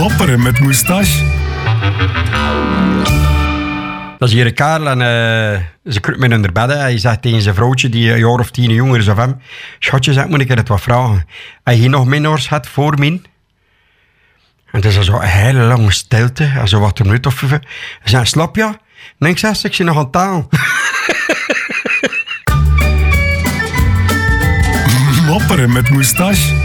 Mopperen met moustache. Dat is hier Karel en ze kruipt met onder bed. Hij zegt tegen zijn vrouwtje, die een jaar of 10 jonger is of hem: schatje, zeg, moet ik het wat vragen? Heb je nog minnaars gehad voor mij? En het is zo een hele lange stilte. En zo wat een minuut of 5. Hij zegt: slap je? Nee, ik zie nog aan taal. Mopperen met moustache.